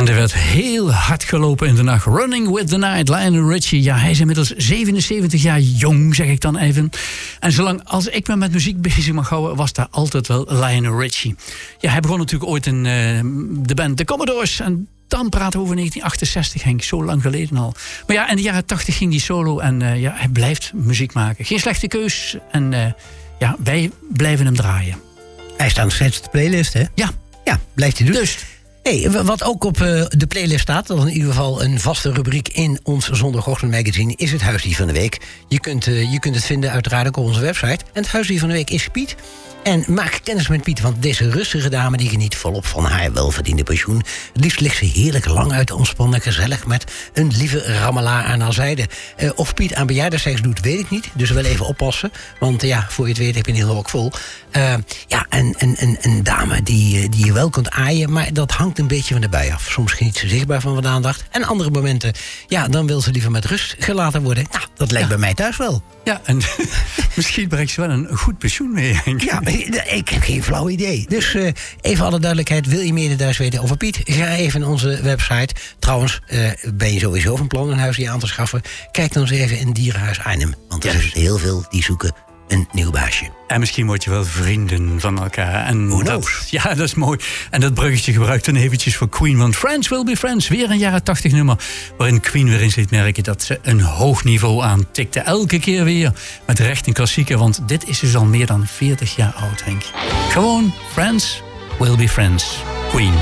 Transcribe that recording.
En er werd heel hard gelopen in de nacht. Running with the Night, Lionel Richie. Ja, hij is inmiddels 77 jaar jong, zeg ik dan even. En zolang als ik me met muziek bezig mag houden, was daar altijd wel Lionel Richie. Ja, hij begon natuurlijk ooit in de band The Commodores. En dan praten we over 1968, Henk. Zo lang geleden al. Maar ja, in de jaren 80 ging hij solo. En hij blijft muziek maken. Geen slechte keus. En wij blijven hem draaien. Hij staat nog steeds op de playlist, hè? Ja. Ja, blijft hij doen. Dus hey, wat ook op de playlist staat, dat is in ieder geval een vaste rubriek in ons zondagochtendmagazine, is het huisdier van de week. Je kunt het vinden uiteraard ook op onze website. En het huisdier van de week is Piet. En maak kennis met Piet, want deze rustige dame die geniet volop van haar welverdiende pensioen. Het liefst ligt ze heerlijk lang uit, ontspannen, gezellig met een lieve rammelaar aan haar zijde. Of Piet aan bejaardenseks doet, weet ik niet. Dus wel even oppassen, want ja, voor je het weet heb je een heel hok vol. Een dame die je wel kunt aaien, maar dat hangt een beetje van de bui af. Soms geniet ze zichtbaar van wat aandacht. En andere momenten, ja, dan wil ze liever met rust gelaten worden. Nou, dat lijkt bij mij thuis wel. ja, en misschien brengt ze wel een goed pensioen mee, Henk. Ja, ik heb geen flauw idee. Dus even alle duidelijkheid, wil je meer details weten over Piet? Ga even naar onze website. Trouwens, ben je sowieso van plan een huisdier aan te schaffen? Kijk dan eens even in Dierenhuis Arnhem. Want er is heel veel die zoeken een nieuw baasje. En misschien word je wel vrienden van elkaar. En Who knows? Ja, dat is mooi. En dat bruggetje gebruikt dan eventjes voor Queen. Want Friends Will Be Friends, weer een jaren 80 nummer. Waarin Queen weer eens liet merken dat ze een hoog niveau aantikte. Elke keer weer met recht een klassieker. Want dit is dus al meer dan 40 jaar oud, Henk. Gewoon Friends Will Be Friends. Queen.